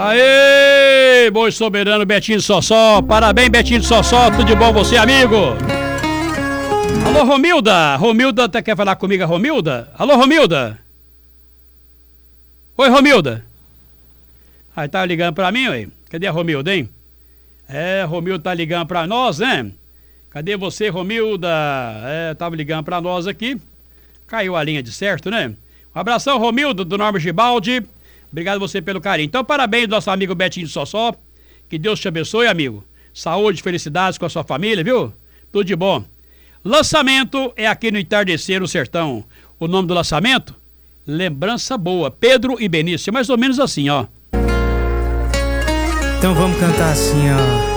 Aê, boi soberano Betinho Sossó. Parabéns, Betinho Sossó. Tudo de bom você, amigo? Alô, Romilda. Romilda, até quer falar comigo, Romilda? Alô, Romilda. Oi, Romilda. Aí tá ligando pra mim, ué. Cadê a Romilda, hein? Romilda tá ligando pra nós, né? Cadê você, Romilda? Tava ligando pra nós aqui. Caiu a linha de certo, né? Um abração, Romilda, do Norma Gibaldi. Obrigado você pelo carinho. Então, parabéns, nosso amigo Betinho Sossó. Que Deus te abençoe, amigo. Saúde, felicidades com a sua família, viu? Tudo de bom. Lançamento é aqui no Entardecer no Sertão. O nome do lançamento? Lembrança Boa. Pedro e Benício. É mais ou menos assim, ó. Então vamos cantar assim, ó.